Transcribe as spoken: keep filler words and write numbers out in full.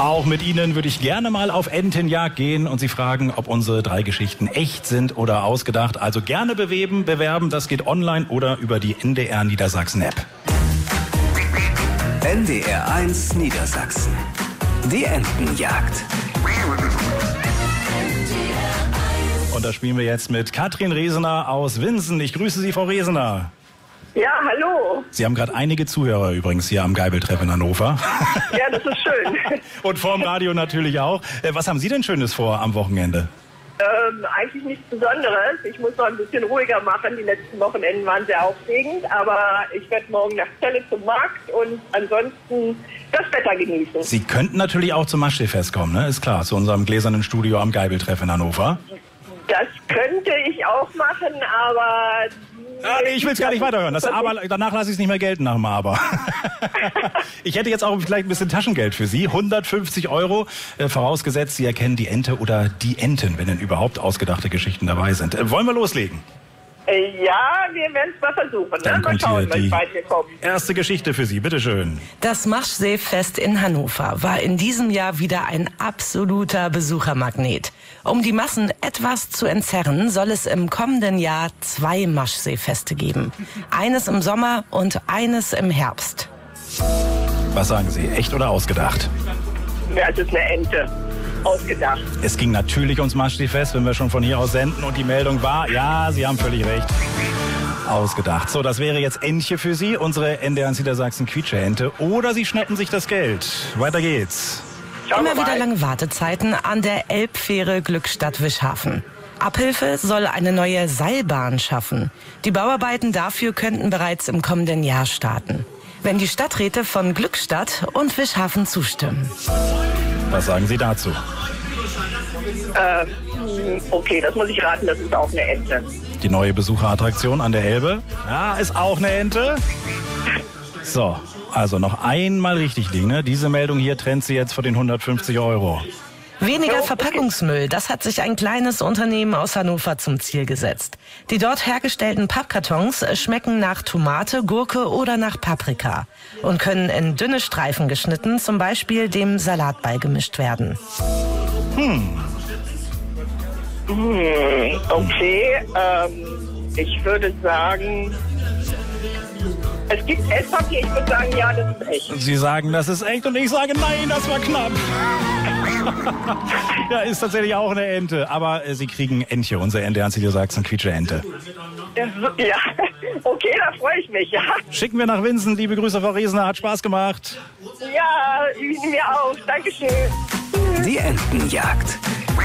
Auch mit Ihnen würde ich gerne mal auf Entenjagd gehen und Sie fragen, ob unsere drei Geschichten echt sind oder ausgedacht. Also gerne beweben, bewerben, das geht online oder über die N D R Niedersachsen-App. N D R eins Niedersachsen. Die Entenjagd. Und da spielen wir jetzt mit Katrin Resener aus Winsen. Ich grüße Sie, Frau Resener. Ja, hallo. Sie haben gerade einige Zuhörer übrigens hier am Geibeltreff in Hannover. Ja, das ist schön. Und vorm Radio natürlich auch. Was haben Sie denn Schönes vor am Wochenende? Ähm, eigentlich nichts Besonderes. Ich muss noch ein bisschen ruhiger machen. Die letzten Wochenenden waren sehr aufregend. Aber ich werde morgen nach Celle zum Markt und ansonsten das Wetter genießen. Sie könnten natürlich auch zum Maschsee-Fest kommen, ne? Ist klar, zu unserem gläsernen Studio am Geibeltreff in Hannover. Das könnte ich auch machen, aber... Ja, nee, ich will es gar nicht weiterhören. Das Aber, danach lasse ich es nicht mehr gelten nach dem Aber. Ich hätte jetzt auch vielleicht ein bisschen Taschengeld für Sie. hundertfünfzig Euro, äh, vorausgesetzt, Sie erkennen die Ente oder die Enten, wenn denn überhaupt ausgedachte Geschichten dabei sind. Äh, wollen wir loslegen? Äh, ja, wir werden es mal versuchen. Dann ne? Mal kommt schauen, hier was die weit wir kommen. erste Geschichte für Sie. Bitteschön. Das Maschsee-Fest in Hannover war in diesem Jahr wieder ein absoluter Besuchermagnet. Um die Massen etwas zu entzerren, soll es im kommenden Jahr zwei Maschsee-Feste geben. Eines im Sommer und eines im Herbst. Was sagen Sie, echt oder ausgedacht? Ja, es ist eine Ente. Ausgedacht. Es ging natürlich ums Maschsee-Fest, wenn wir schon von hier aus senden und die Meldung war, ja, Sie haben völlig recht. Ausgedacht. So, das wäre jetzt Entche für Sie, unsere N D R eins Niedersachsen Quietsche-Ente. Oder Sie schnappen sich das Geld. Weiter geht's. Schauen wir Immer wieder mal. lange Wartezeiten an der Elbfähre Glückstadt-Wischhafen. Abhilfe soll eine neue Seilbahn schaffen. Die Bauarbeiten dafür könnten bereits im kommenden Jahr starten, wenn die Stadträte von Glückstadt und Wischhafen zustimmen. Was sagen Sie dazu? Äh, okay, das muss ich raten, das ist auch eine Ente. Die neue Besucherattraktion an der Elbe? Ja, ist auch eine Ente. So, also noch einmal richtig liegen. Ne? Diese Meldung hier trennt Sie jetzt vor den hundertfünfzig Euro. Weniger Verpackungsmüll, das hat sich ein kleines Unternehmen aus Hannover zum Ziel gesetzt. Die dort hergestellten Pappkartons schmecken nach Tomate, Gurke oder nach Paprika und können in dünne Streifen geschnitten, zum Beispiel dem Salat beigemischt werden. Hm. Hm, okay, ähm, ich würde sagen, es gibt Esspapier, ich würde sagen, ja, das ist echt. Sie sagen, das ist echt und ich sage, nein, das war knapp. Ja, ist tatsächlich auch eine Ente. Aber äh, Sie kriegen Entche, unsere N D R eins Niedersachsen Quietsche-Ente. Ja, okay, da freue ich mich, ja. Schicken wir nach Winsen. Liebe Grüße, Frau Resener. Hat Spaß gemacht. Ja, Ihnen mir auch. Dankeschön. Die Entenjagd.